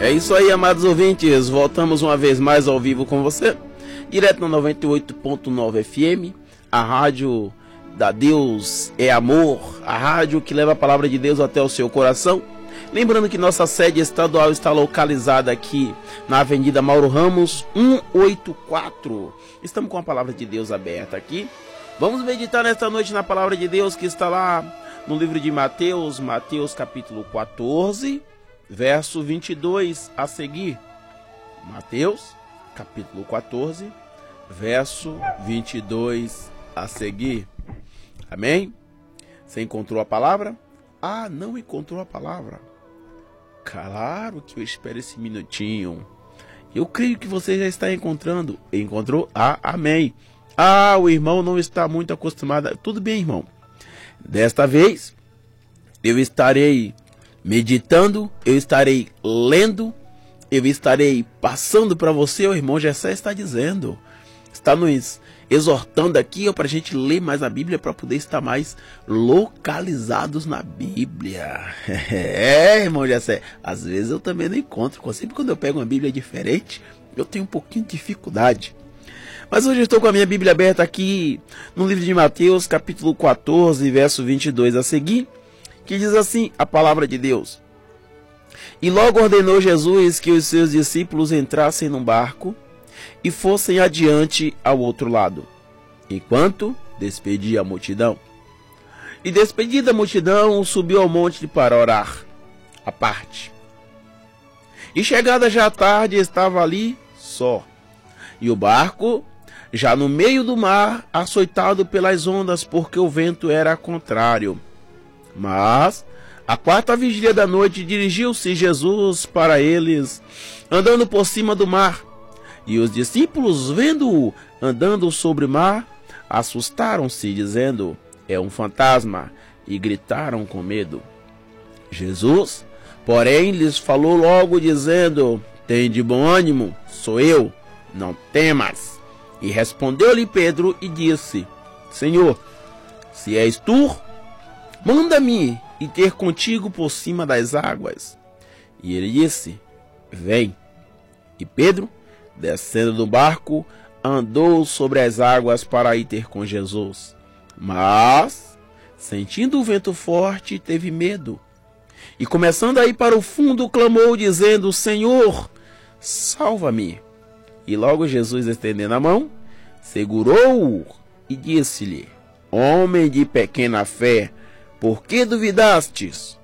É isso aí, amados ouvintes, voltamos uma vez mais ao vivo com você, direto na 98.9 FM, a rádio da Deus é Amor, a rádio que leva a palavra de Deus até o seu coração. Lembrando que nossa sede estadual está localizada aqui na Avenida Mauro Ramos 184. Estamos com a palavra de Deus aberta aqui. Vamos meditar nesta noite na palavra de Deus que está lá no livro de Mateus, Mateus capítulo 14, verso 22 a seguir. Mateus capítulo 14, verso 22 a seguir. Amém? Você encontrou a palavra? Ah, não encontrou a palavra? Claro que eu espero esse minutinho. Eu creio que você já está encontrando. Encontrou? Ah, amém. Ah, o irmão não está muito acostumado. Tudo bem, irmão. Desta vez, eu estarei meditando, eu estarei lendo, eu estarei passando para você. O irmão Gessé está dizendo, está nos exortando aqui para a gente ler mais a Bíblia, para poder estar mais localizados na Bíblia. É, irmão Gessé, às vezes eu também não encontro. Sempre quando eu pego uma Bíblia diferente, eu tenho um pouquinho de dificuldade. Mas hoje eu estou com a minha Bíblia aberta aqui no livro de Mateus, capítulo 14, verso 22 a seguir, que diz assim a palavra de Deus. E logo ordenou Jesus que os seus discípulos entrassem num barco e fossem adiante ao outro lado, enquanto despedia a multidão. E despedida a multidão, subiu ao monte para orar, à parte. E chegada já a tarde, estava ali só, e o barco já no meio do mar, açoitado pelas ondas, porque o vento era contrário. Mas, à quarta vigília da noite, dirigiu-se Jesus para eles, andando por cima do mar. E os discípulos, vendo-o andando sobre o mar, assustaram-se, dizendo, é um fantasma, e gritaram com medo. Jesus, porém, lhes falou logo, dizendo, tende bom ânimo, sou eu, não temas. E respondeu-lhe Pedro e disse, Senhor, se és tu, manda-me ir ter contigo por cima das águas. E ele disse, vem. E Pedro, descendo do barco, andou sobre as águas para ir ter com Jesus. Mas, sentindo o vento forte, teve medo. E começando a ir para o fundo, clamou, dizendo, Senhor, salva-me. E logo Jesus, estendendo a mão, segurou-o e disse-lhe, homem de pequena fé, por que duvidastes?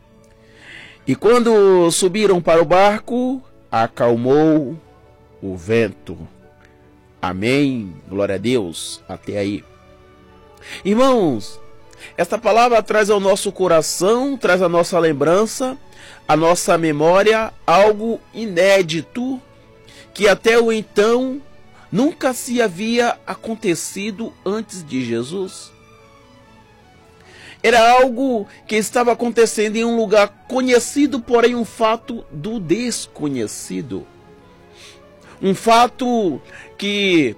E quando subiram para o barco, acalmou o vento. Amém. Glória a Deus. Até aí. Irmãos, esta palavra traz ao nosso coração, traz à nossa lembrança, à nossa memória, algo inédito, que até o então nunca se havia acontecido antes de Jesus. Era algo que estava acontecendo em um lugar conhecido, porém um fato do desconhecido. Um fato que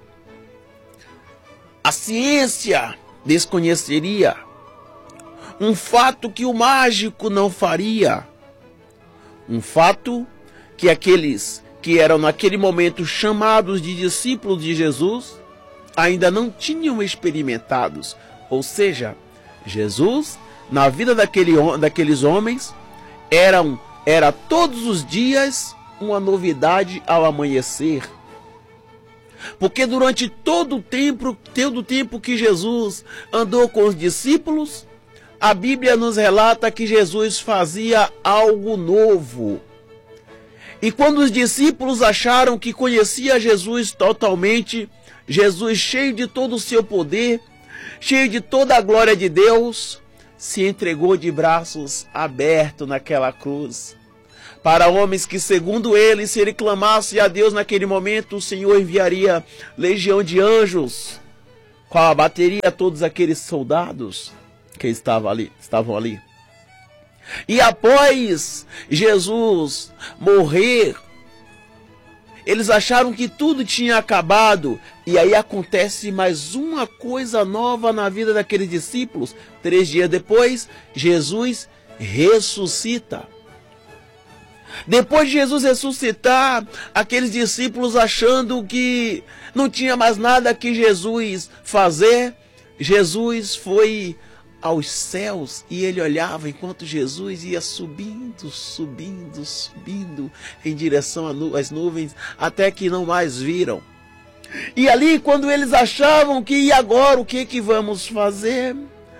a ciência desconheceria. Um fato que o mágico não faria. Um fato que aqueles que eram naquele momento chamados de discípulos de Jesus, ainda não tinham experimentados. Ou seja, Jesus, na vida daqueles homens, era todos os dias uma novidade ao amanhecer. Porque durante todo o tempo que Jesus andou com os discípulos, a Bíblia nos relata que Jesus fazia algo novo. E quando os discípulos acharam que conhecia Jesus totalmente, Jesus cheio de todo o seu poder, cheio de toda a glória de Deus, se entregou de braços abertos naquela cruz. Para homens que, segundo ele, se ele clamasse a Deus naquele momento, o Senhor enviaria legião de anjos, qual abateria todos aqueles soldados que estavam ali. E após Jesus morrer, eles acharam que tudo tinha acabado. E aí acontece mais uma coisa nova na vida daqueles discípulos. 3 dias depois, Jesus ressuscita. Depois de Jesus ressuscitar, aqueles discípulos achando que não tinha mais nada que Jesus fazer, Jesus foi aos céus e ele olhava enquanto Jesus ia subindo, subindo, subindo em direção às nuvens, até que não mais viram. E ali, quando eles achavam que e agora o que vamos fazer?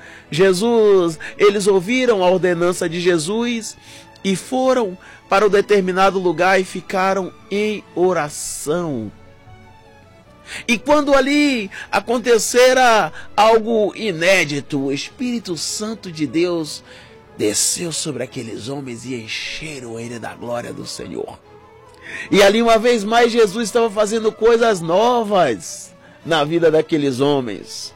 Eles ouviram a ordenança de Jesus e foram para um determinado lugar e ficaram em oração. E quando ali acontecera algo inédito, o Espírito Santo de Deus desceu sobre aqueles homens e encheram ele da glória do Senhor. E ali uma vez mais Jesus estava fazendo coisas novas na vida daqueles homens.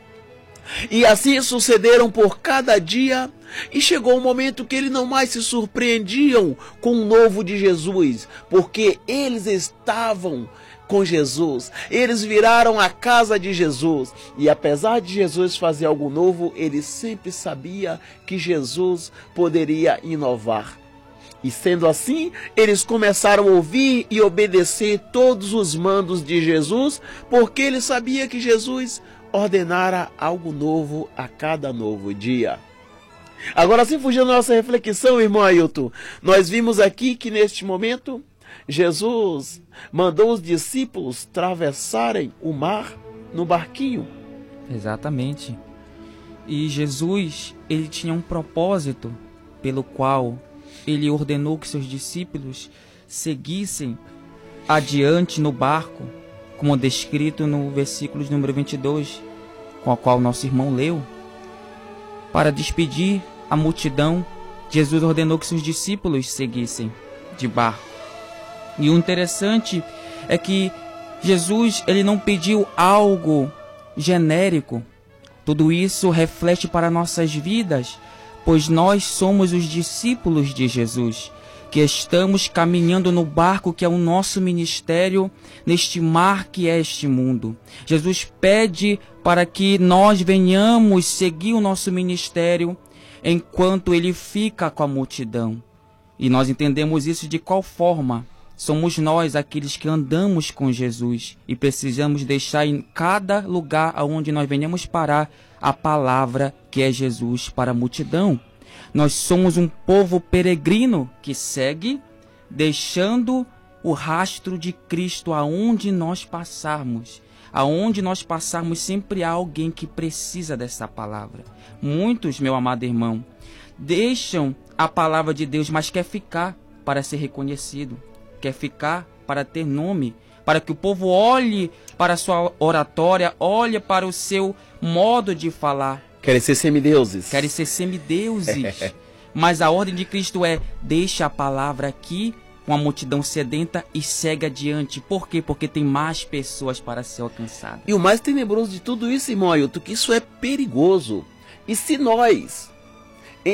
E assim sucederam por cada dia, e chegou um momento que eles não mais se surpreendiam com o novo de Jesus, porque eles estavam com Jesus, eles viraram a casa de Jesus, e apesar de Jesus fazer algo novo, eles sempre sabiam que Jesus poderia inovar. E sendo assim, eles começaram a ouvir e obedecer todos os mandos de Jesus, porque eles sabiam que Jesus ordenara algo novo a cada novo dia. Agora, assim, fugindo da nossa reflexão, irmão Ailton, nós vimos aqui que neste momento Jesus mandou os discípulos atravessarem o mar no barquinho. Exatamente. E Jesus, ele tinha um propósito pelo qual ele ordenou que seus discípulos seguissem adiante no barco, como descrito no versículo número 22, com o qual nosso irmão leu. Para despedir a multidão, Jesus ordenou que seus discípulos seguissem de barco. E o interessante é que Jesus, ele não pediu algo genérico. Tudo isso reflete para nossas vidas, pois nós somos os discípulos de Jesus, que estamos caminhando no barco que é o nosso ministério, neste mar que é este mundo. Jesus pede para que nós venhamos seguir o nosso ministério enquanto ele fica com a multidão. E nós entendemos isso de qual forma? Somos nós aqueles que andamos com Jesus e precisamos deixar em cada lugar aonde nós venhamos parar a palavra que é Jesus para a multidão. Nós somos um povo peregrino que segue deixando o rastro de Cristo aonde nós passarmos. Aonde nós passarmos sempre há alguém que precisa dessa palavra. Muitos, meu amado irmão, deixam a palavra de Deus, mas quer ficar para ser reconhecido. Quer ficar para ter nome, para que o povo olhe para a sua oratória, olhe para o seu modo de falar. Querem ser semideuses. Querem ser semideuses. Mas a ordem de Cristo é: deixa a palavra aqui com a multidão sedenta e segue adiante. Por quê? Porque tem mais pessoas para ser alcançadas. E o mais tenebroso de tudo isso, irmão Ailton, que isso é perigoso. E se nós, em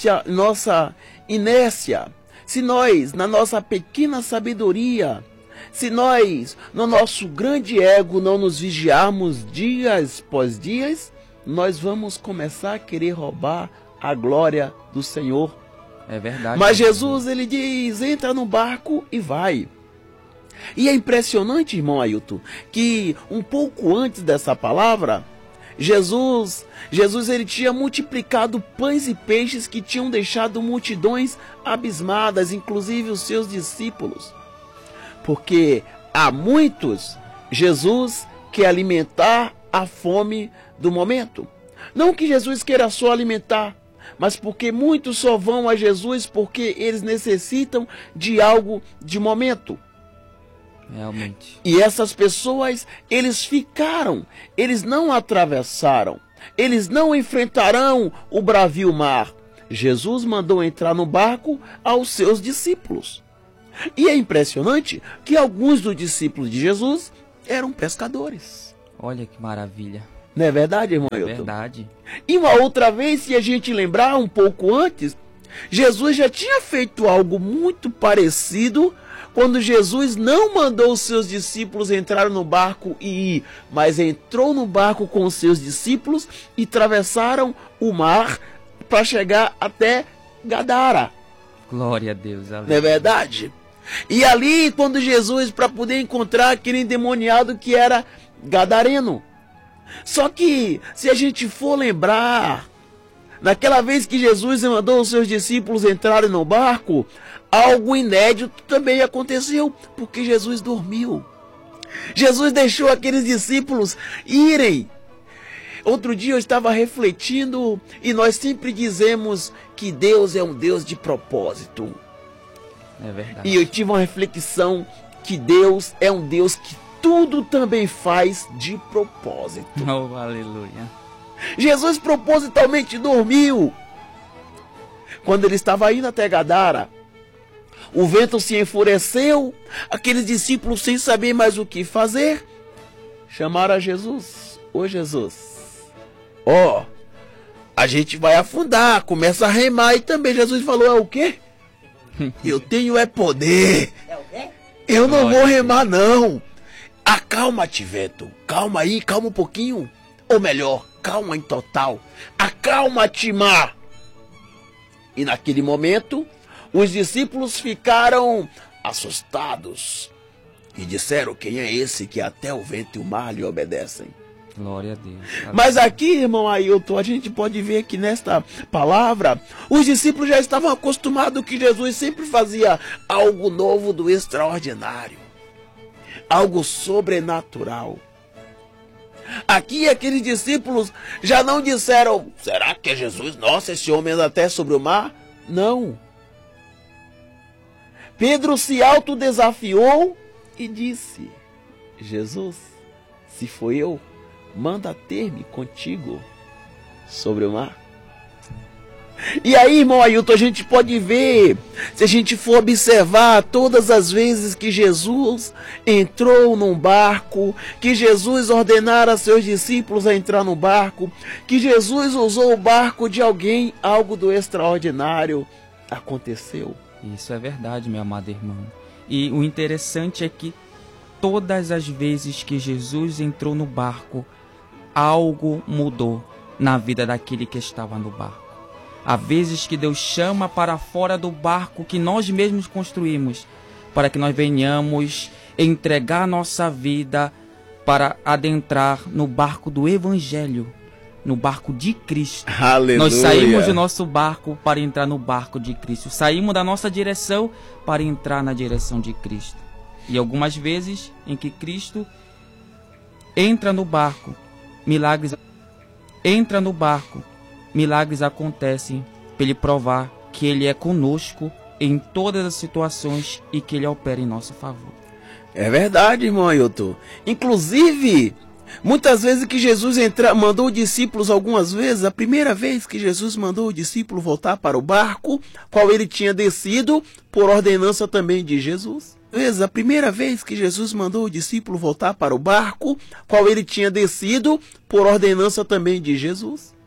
nossa inércia, se nós, na nossa pequena sabedoria, se nós, no nosso grande ego, não nos vigiarmos dias após dias, nós vamos começar a querer roubar a glória do Senhor. É verdade. Mas Jesus, ele diz: entra no barco e vai. E é impressionante, irmão Ailton, que um pouco antes dessa palavra, Jesus ele tinha multiplicado pães e peixes que tinham deixado multidões abismadas, inclusive os seus discípulos. Porque há muitos, Jesus quer alimentar a fome do momento. Não que Jesus queira só alimentar, mas porque muitos só vão a Jesus porque eles necessitam de algo de momento. Realmente. E essas pessoas, eles ficaram, eles não atravessaram, eles não enfrentarão o bravio mar. Jesus mandou entrar no barco aos seus discípulos. E é impressionante que alguns dos discípulos de Jesus eram pescadores. Olha que maravilha. Não é verdade, irmão Ailton? Verdade. E uma outra vez, se a gente lembrar um pouco antes, Jesus já tinha feito algo muito parecido quando Jesus não mandou os seus discípulos entrar no barco e ir, mas entrou no barco com os seus discípulos e atravessaram o mar para chegar até Gadara. Glória a Deus. Não é verdade? E ali, quando Jesus, para poder encontrar aquele endemoniado que era gadareno. Só que, se a gente for lembrar, naquela vez que Jesus mandou os seus discípulos entrarem no barco, algo inédito também aconteceu, porque Jesus dormiu. Jesus deixou aqueles discípulos irem. Outro dia eu estava refletindo e nós sempre dizemos que Deus é um Deus de propósito. É verdade. E eu tive uma reflexão que Deus é um Deus que tudo também faz de propósito. Oh, aleluia. Jesus propositalmente dormiu. Quando ele estava indo até Gadara, o vento se enfureceu, aqueles discípulos sem saber mais o que fazer, chamaram a Jesus. Ô Jesus, a gente vai afundar, começa a remar. E também Jesus falou, é o quê? Eu tenho poder. Eu não vou remar não. Acalma-te, vento. Calma aí, calma um pouquinho. Ou melhor, calma em total. Acalma-te, mar. E naquele momento, os discípulos ficaram assustados e disseram, quem é esse que até o vento e o mar lhe obedecem? Glória a Deus. Mas aqui, irmão Ailton, a gente pode ver que nesta palavra, os discípulos já estavam acostumados que Jesus sempre fazia algo novo do extraordinário, algo sobrenatural. Aqui aqueles discípulos já não disseram, será que é Jesus? Nossa, esse homem anda até sobre o mar? Não. Pedro se autodesafiou e disse, Jesus, se foi eu, manda ter-me contigo sobre o mar. E aí, irmão Ailton, a gente pode ver, se a gente for observar todas as vezes que Jesus entrou num barco, que Jesus ordenara a seus discípulos a entrar no barco, que Jesus usou o barco de alguém, algo do extraordinário aconteceu. Isso é verdade, meu amado irmão. E o interessante é que todas as vezes que Jesus entrou no barco, algo mudou na vida daquele que estava no barco. Há vezes que Deus chama para fora do barco que nós mesmos construímos, para que nós venhamos entregar nossa vida para adentrar no barco do Evangelho, no barco de Cristo. Aleluia. Nós saímos do nosso barco para entrar no barco de Cristo. Saímos da nossa direção para entrar na direção de Cristo. E algumas vezes em que Cristo entra no barco, milagres acontecem para ele provar que ele é conosco em todas as situações e que ele opera em nosso favor. É verdade, irmão Ailton. Inclusive, muitas vezes que Jesus mandou os discípulos, algumas vezes, a primeira vez que Jesus mandou o discípulo voltar para o barco, qual ele tinha descido, por ordenança também de Jesus. A primeira vez que Jesus mandou o discípulo voltar para o barco, qual ele tinha descido, por ordenança também de Jesus.